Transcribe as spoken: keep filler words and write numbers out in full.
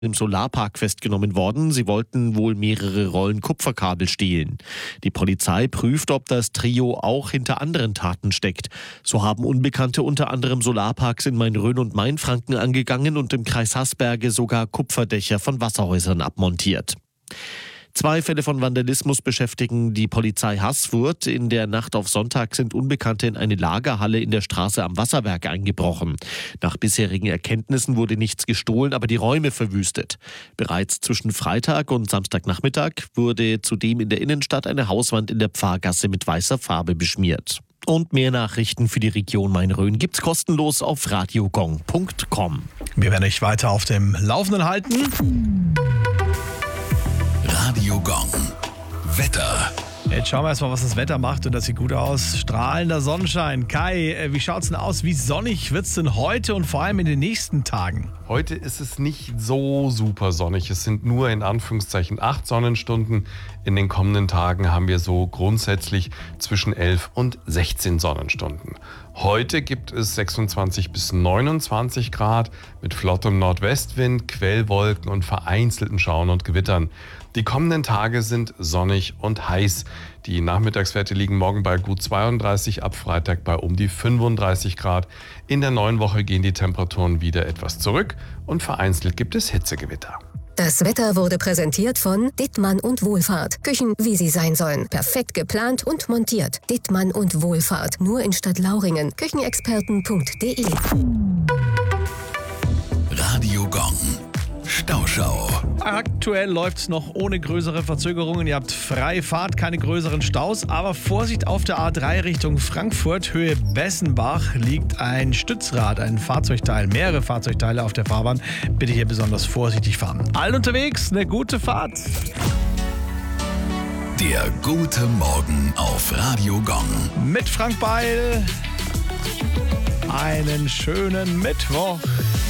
im Solarpark festgenommen worden. Sie wollten wohl mehrere Rollen Kupferkabel stehlen. Die Polizei prüft, ob das Trio auch hinter anderen Taten steckt. So haben Unbekannte unter anderem Solarparks in Main-Rhön und Mainfranken angegangen und im Kreis Haßberge sogar Kupferdächer von Wasserhäusern abmontiert. Zwei Fälle von Vandalismus beschäftigen die Polizei Haßfurt. In der Nacht auf Sonntag sind Unbekannte in eine Lagerhalle in der Straße am Wasserwerk eingebrochen. Nach bisherigen Erkenntnissen wurde nichts gestohlen, aber die Räume verwüstet. Bereits zwischen Freitag und Samstagnachmittag wurde zudem in der Innenstadt eine Hauswand in der Pfarrgasse mit weißer Farbe beschmiert. Und mehr Nachrichten für die Region Main-Rhön gibt's kostenlos auf radiogong punkt com. Wir werden euch weiter auf dem Laufenden halten. Radio Gong. Wetter. Jetzt schauen wir erstmal, was das Wetter macht, und das sieht gut aus. Strahlender Sonnenschein. Kai, wie schaut's denn aus? Wie sonnig wird's denn heute und vor allem in den nächsten Tagen? Heute ist es nicht so super sonnig. Es sind nur in Anführungszeichen acht Sonnenstunden. In den kommenden Tagen haben wir so grundsätzlich zwischen elf und sechzehn Sonnenstunden. Heute gibt es sechsundzwanzig bis neunundzwanzig Grad mit flottem Nordwestwind, Quellwolken und vereinzelten Schauern und Gewittern. Die kommenden Tage sind sonnig und heiß. Die Nachmittagswerte liegen morgen bei gut zweiunddreißig, ab Freitag bei um die fünfunddreißig Grad. In der neuen Woche gehen die Temperaturen wieder etwas zurück und vereinzelt gibt es Hitzegewitter. Das Wetter wurde präsentiert von Dittmann und Wohlfahrt. Küchen, wie sie sein sollen. Perfekt geplant und montiert. Dittmann und Wohlfahrt. Nur in Stadtlauringen. Küchenexperten punkt de. Radio Gong. Stauschau. Aktuell läuft es noch ohne größere Verzögerungen. Ihr habt freie Fahrt, keine größeren Staus. Aber Vorsicht, auf der A drei Richtung Frankfurt, Höhe Bessenbach, liegt ein Stützrad, ein Fahrzeugteil, mehrere Fahrzeugteile auf der Fahrbahn. Bitte hier besonders vorsichtig fahren. Allen unterwegs, eine gute Fahrt. Der gute Morgen auf Radio Gong. Mit Frank Beil. Einen schönen Mittwoch.